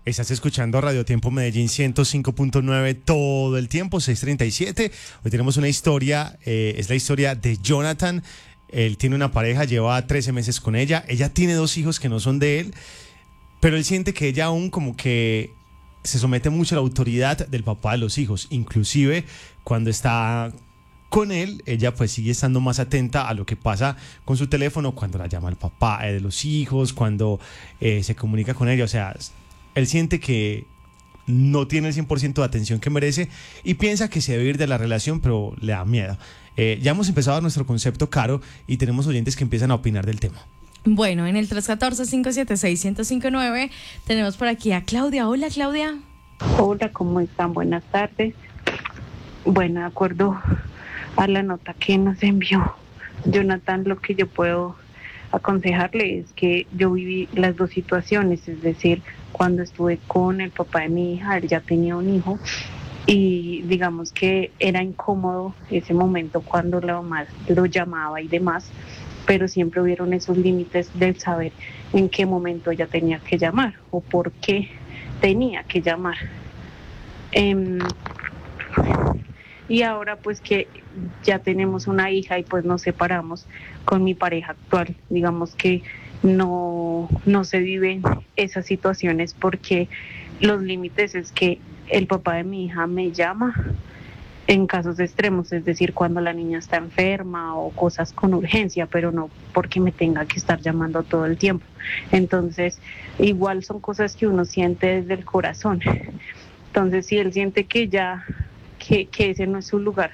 Estás escuchando Radio Tiempo Medellín 105.9 todo el tiempo, 6:37. Hoy tenemos una historia, es la historia de Jonathan. Él tiene una pareja, lleva 13 meses con ella. Ella tiene 2 hijos que no son de él, pero él siente que ella aún como que se somete mucho a la autoridad del papá de los hijos. Inclusive cuando está con él, ella pues sigue estando más atenta a lo que pasa con su teléfono, cuando la llama el papá de los hijos, cuando se comunica con ella. O sea, él siente que no tiene el 100% de atención que merece y piensa que se debe ir de la relación, pero le da miedo. Ya hemos empezado nuestro concepto, Caro, y tenemos oyentes que empiezan a opinar del tema. Bueno, en el 314-576-1059 tenemos por aquí a Claudia. Hola, Claudia. Hola, ¿cómo están? Buenas tardes. Bueno, de acuerdo a la nota que nos envió Jonathan, lo que yo puedo aconsejarle es que yo viví las 2 situaciones, es decir, cuando estuve con el papá de mi hija, él ya tenía un hijo y digamos que era incómodo ese momento cuando la mamá lo llamaba y demás, pero siempre hubieron esos límites del saber en qué momento ella tenía que llamar o por qué tenía que llamar. Y ahora pues que ya tenemos una hija y pues nos separamos con mi pareja actual, digamos que no se viven esas situaciones porque los límites es que el papá de mi hija me llama en casos extremos, es decir, cuando la niña está enferma o cosas con urgencia, pero no porque me tenga que estar llamando todo el tiempo. Entonces, igual son cosas que uno siente desde el corazón. Entonces, si él siente que ya, que ese no es su lugar,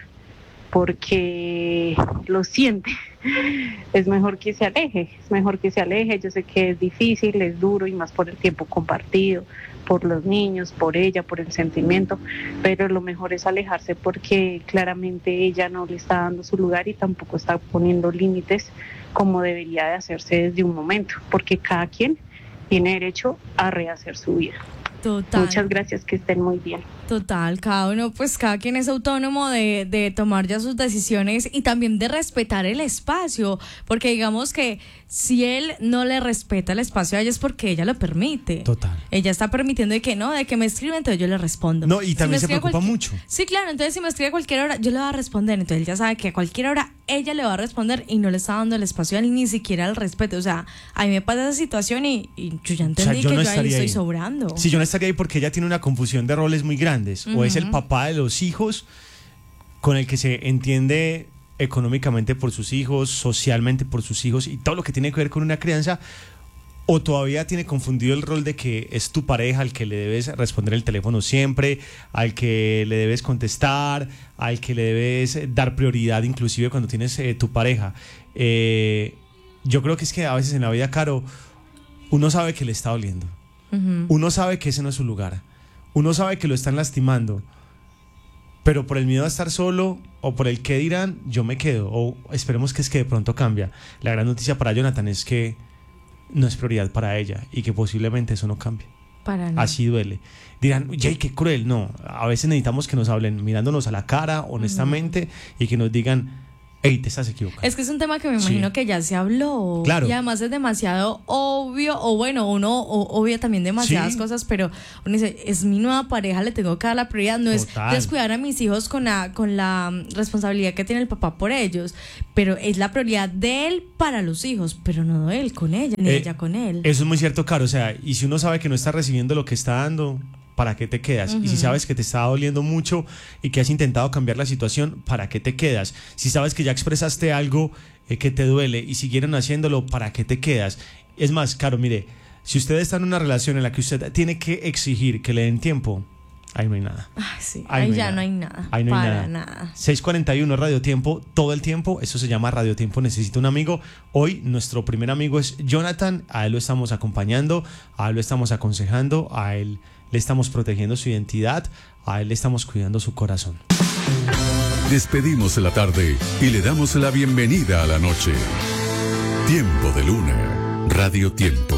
porque lo siente, es mejor que se aleje, yo sé que es difícil, es duro y más por el tiempo compartido, por los niños, por ella, por el sentimiento, pero lo mejor es alejarse porque claramente ella no le está dando su lugar y tampoco está poniendo límites como debería de hacerse desde un momento, porque cada quien tiene derecho a rehacer su vida. Total. Muchas gracias, que estén muy bien. Total, cada quien es autónomo de tomar ya sus decisiones y también de respetar el espacio, porque digamos que si él no le respeta el espacio a ella es porque ella lo permite. Total. Ella está permitiendo de que me escribe, entonces yo le respondo. No, y también se preocupa mucho. Sí, claro, entonces si me escribe a cualquier hora, yo le voy a responder, entonces él ya sabe que a cualquier hora ella le va a responder y no le está dando el espacio a él, ni siquiera el respeto. O sea, a mí me pasa esa situación y yo ya entendí, yo ahí estoy sobrando. Sí, yo no estaría ahí porque ella tiene una confusión de roles muy grandes. O es el papá de los hijos con el que se entiende económicamente por sus hijos, socialmente por sus hijos y todo lo que tiene que ver con una crianza, o todavía tiene confundido el rol de que es tu pareja al que le debes responder el teléfono siempre, al que le debes contestar, al que le debes dar prioridad inclusive cuando tienes tu pareja. Yo creo que es que a veces en la vida, Caro, uno sabe que le está doliendo, uno sabe que ese no es su lugar, uno sabe que lo están lastimando, pero por el miedo a estar solo o por el qué dirán, yo me quedo, o esperemos que es que de pronto cambia. La gran noticia para Jonathan es que no es prioridad para ella y que posiblemente eso no cambie. Para nada. Así duele. Dirán, Jay, qué cruel. No, a veces necesitamos que nos hablen mirándonos a la cara, honestamente, y que nos digan, hey, te estás equivocando. Es que es un tema que me imagino que ya se habló. Claro. Y además es demasiado obvio, o bueno, uno obvia también demasiadas cosas, pero uno dice, es mi nueva pareja, le tengo que dar la prioridad. No Total. es descuidar a mis hijos con la responsabilidad que tiene el papá por ellos, pero es la prioridad de él para los hijos, pero no de él con ella, ni ella con él. Eso es muy cierto, Caro. O sea, y si uno sabe que no está recibiendo lo que está dando, ¿para qué te quedas? Y si sabes que te está doliendo mucho y que has intentado cambiar la situación, ¿para qué te quedas? Si sabes que ya expresaste algo que te duele y siguieron haciéndolo, ¿para qué te quedas? Es más, Caro, mire, si usted está en una relación en la que usted tiene que exigir que le den tiempo, ahí no hay nada. Ay, sí, ahí ya no hay nada. Ahí no hay para nada. 6:41 Radio Tiempo, todo el tiempo. Eso se llama Radio Tiempo Necesita un Amigo. Hoy nuestro primer amigo es Jonathan. A él lo estamos acompañando, a él lo estamos aconsejando, a él le estamos protegiendo su identidad, a él le estamos cuidando su corazón. Despedimos la tarde y le damos la bienvenida a la noche. Tiempo de Luna, Radio Tiempo.